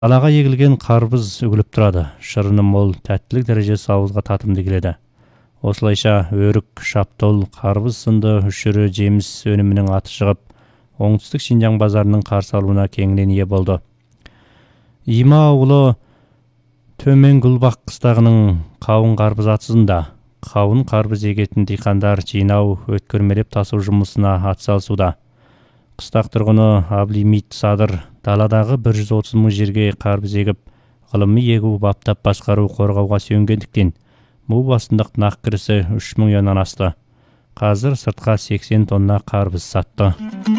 Далаға егілген қарбыз үгіліп тұрады. Шырыны мол, тәттілік дәрежесі ауызға татымды келеді. Осылайша өрік, шаптол, қарбыз сынды үш түрі жеміс өнімінің аты шығып, оңтүстік Шинжаң базарының қарсы алуына кеңінен ие болды. Има ауылы төмен Гүлбақ қыстағының қауын қарбыз атысында. Қауын қарбыз егетін диқандар жинау, өткөрмелеп тасу жұмысына атсалысуда. Қыстақ тұрғыны Аблимит Садыр даладағы 130 мың жерге қарбыз егіп, ғылыми егу, баптап басқару, қорғауға сүйенгендіктен, бұл басындық нақ кірісі 3 миллионнан асты. Қазір сыртқа 80 тонна қарбыз сатты.